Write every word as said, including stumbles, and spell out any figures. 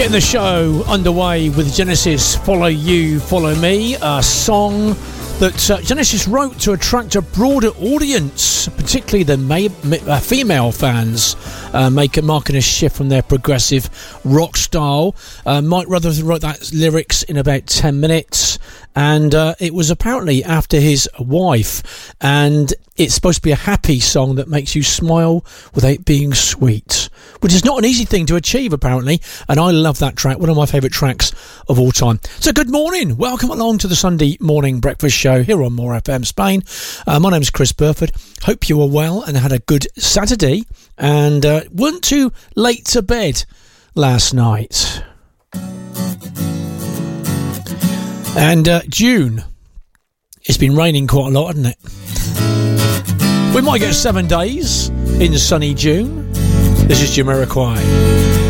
Getting the show underway with Genesis, Follow You, Follow Me, a song that uh, Genesis wrote to attract a broader audience, particularly the may, uh, female fans, uh, make, marking a shift from their progressive rock style. Uh, Mike Rutherford wrote that lyrics in about ten minutes, and uh, it was apparently after his wife, and it's supposed to be a happy song that makes you smile without being sweet, which is not an easy thing to achieve apparently, and I love that track, one of my favourite tracks of all time. So good morning, welcome along to the Sunday morning breakfast show here on More F M Spain. Uh, my name's Chris Burford, hope you were well and had a good Saturday and uh, weren't too late to bed last night. And uh, June, it's been raining quite a lot, hasn't it? We might get seven days in sunny June. This is Jamiroquai.